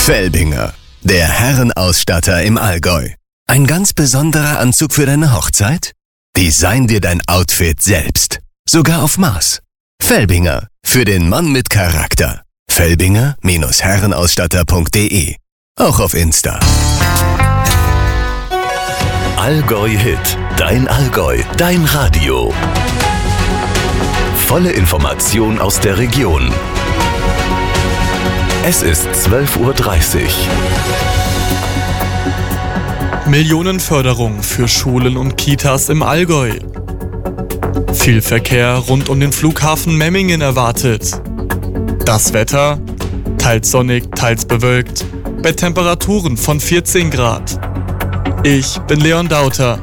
Felbinger, der Herrenausstatter im Allgäu. Ein ganz besonderer Anzug für deine Hochzeit? Design dir dein Outfit selbst. Sogar auf Maß. Felbinger, für den Mann mit Charakter. Felbinger-Herrenausstatter.de. Auch auf Insta. Allgäu Hit. Dein Allgäu, dein Radio. Volle Information aus der Region. Es ist 12:30 Uhr. Millionenförderung für Schulen und Kitas im Allgäu. Viel Verkehr rund um den Flughafen Memmingen erwartet. Das Wetter? Teils sonnig, teils bewölkt. Bei Temperaturen von 14 Grad. Ich bin Leon Dauter.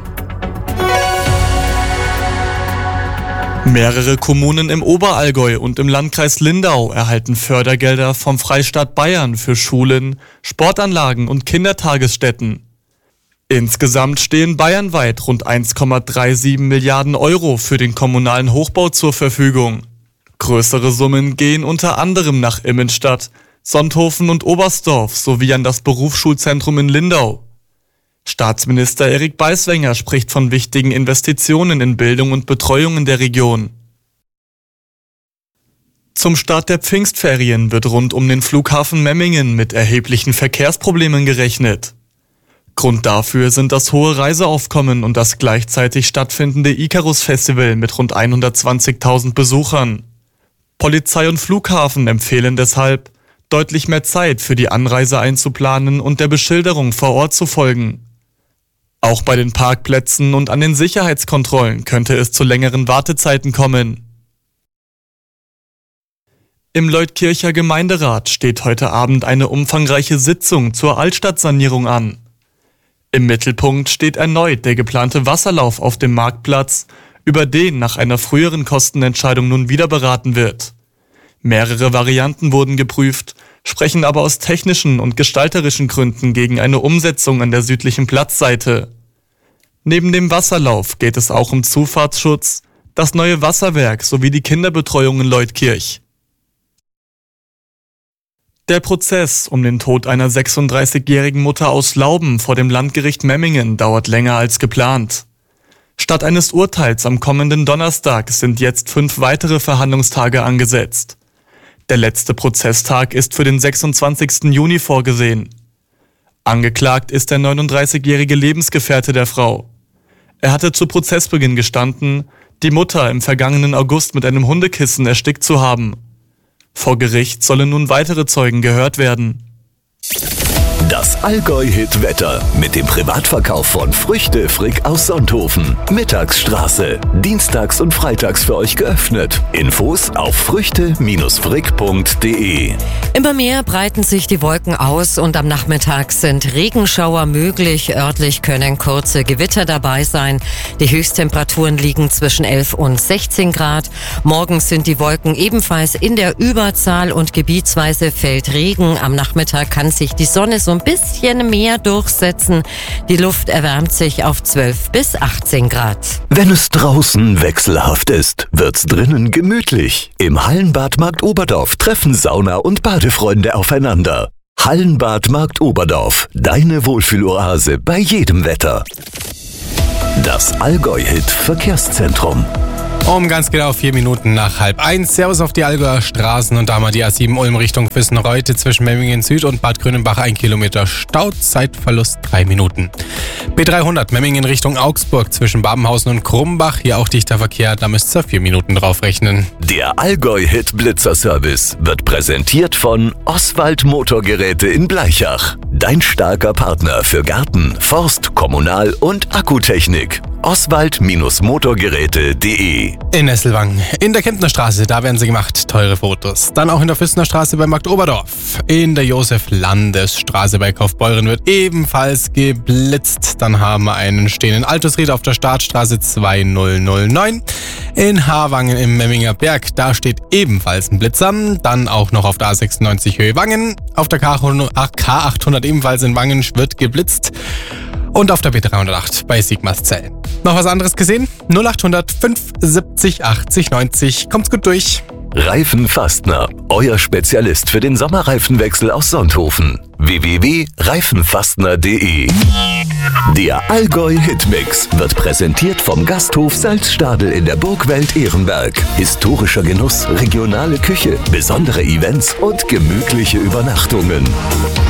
Mehrere Kommunen im Oberallgäu und im Landkreis Lindau erhalten Fördergelder vom Freistaat Bayern für Schulen, Sportanlagen und Kindertagesstätten. Insgesamt stehen bayernweit rund 1,37 Milliarden Euro für den kommunalen Hochbau zur Verfügung. Größere Summen gehen unter anderem nach Immenstadt, Sonthofen und Oberstdorf sowie an das Berufsschulzentrum in Lindau. Staatsminister Erik Beiswenger spricht von wichtigen Investitionen in Bildung und Betreuung in der Region. Zum Start der Pfingstferien wird rund um den Flughafen Memmingen mit erheblichen Verkehrsproblemen gerechnet. Grund dafür sind das hohe Reiseaufkommen und das gleichzeitig stattfindende Icarus-Festival mit rund 120.000 Besuchern. Polizei und Flughafen empfehlen deshalb, deutlich mehr Zeit für die Anreise einzuplanen und der Beschilderung vor Ort zu folgen. Auch bei den Parkplätzen und an den Sicherheitskontrollen könnte es zu längeren Wartezeiten kommen. Im Leutkircher Gemeinderat steht heute Abend eine umfangreiche Sitzung zur Altstadtsanierung an. Im Mittelpunkt steht erneut der geplante Wasserlauf auf dem Marktplatz, über den nach einer früheren Kostenentscheidung nun wieder beraten wird. Mehrere Varianten wurden geprüft, sprechen aber aus technischen und gestalterischen Gründen gegen eine Umsetzung an der südlichen Platzseite. Neben dem Wasserlauf geht es auch um Zufahrtsschutz, das neue Wasserwerk sowie die Kinderbetreuung in Leutkirch. Der Prozess um den Tod einer 36-jährigen Mutter aus Lauben vor dem Landgericht Memmingen dauert länger als geplant. Statt eines Urteils am kommenden Donnerstag sind jetzt 5 weitere Verhandlungstage angesetzt. Der letzte Prozesstag ist für den 26. Juni vorgesehen. Angeklagt ist der 39-jährige Lebensgefährte der Frau. Er hatte zu Prozessbeginn gestanden, die Mutter im vergangenen August mit einem Hundekissen erstickt zu haben. Vor Gericht sollen nun weitere Zeugen gehört werden. Das Allgäu-Hit-Wetter mit dem Privatverkauf von Früchte Frick aus Sonthofen. Mittagsstraße. Dienstags und freitags für euch geöffnet. Infos auf früchte-frick.de. Immer mehr breiten sich die Wolken aus und am Nachmittag sind Regenschauer möglich. Örtlich können kurze Gewitter dabei sein. Die Höchsttemperaturen liegen zwischen 11 und 16 Grad. Morgens sind die Wolken ebenfalls in der Überzahl und gebietsweise fällt Regen. Am Nachmittag kann sich die Sonne so ein bisschen mehr durchsetzen. Die Luft erwärmt sich auf 12 bis 18 Grad. Wenn es draußen wechselhaft ist, wird's drinnen gemütlich. Im Hallenbad Markt Oberdorf treffen Sauna- und Badefreunde aufeinander. Hallenbad Markt Oberdorf, deine Wohlfühloase bei jedem Wetter. Das Allgäu-Hit Verkehrszentrum. Um ganz genau 4 Minuten nach 12:30. Servus auf die Allgäuer Straßen und da mal die A7 Ulm Richtung Füssen-Reute zwischen Memmingen Süd und Bad Grünenbach 1 Kilometer Stau, Zeitverlust 3 Minuten. B300 Memmingen Richtung Augsburg zwischen Babenhausen und Krumbach, hier auch dichter Verkehr, da müsst ihr 4 Minuten drauf rechnen. Der Allgäu-Hit Blitzer-Service wird präsentiert von Oswald Motorgeräte in Bleichach. Dein starker Partner für Garten, Forst, Kommunal- und Akkutechnik. Oswald-Motorgeräte.de. In Nesselwang, in der Kemptner Straße, da werden sie gemacht, teure Fotos. Dann auch in der Füssener Straße bei Markt Oberdorf. In der Josef-Landes-Straße bei Kaufbeuren wird ebenfalls geblitzt. Dann haben wir einen stehenden Altusried auf der Startstraße 2009. In Haarwangen im Memminger Berg, da steht ebenfalls ein Blitzer. Dann auch noch auf der A96 Höhe Wangen. Auf der K800 ebenfalls in Wangen wird geblitzt. Und auf der B308 bei Sigmarszell. Noch was anderes gesehen? 0800 570 80 90. Kommt's gut durch. Reifenfastner, euer Spezialist für den Sommerreifenwechsel aus Sonthofen. www.reifenfastner.de. Der Allgäu Hitmix wird präsentiert vom Gasthof Salzstadel in der Burgwelt Ehrenberg. Historischer Genuss, regionale Küche, besondere Events und gemütliche Übernachtungen.